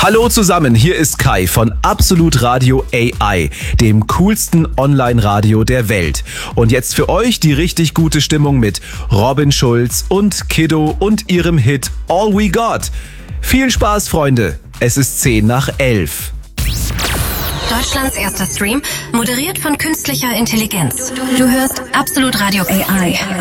Hallo zusammen, hier ist Kai von Absolut Radio AI, dem coolsten Online-Radio der Welt. Und jetzt für euch die richtig gute Stimmung mit Robin Schulz und Kiddo und ihrem Hit All We Got. Viel Spaß, Freunde. Es ist 10:11. Deutschlands erster Stream, moderiert von künstlicher Intelligenz. Du hörst Absolut Radio AI.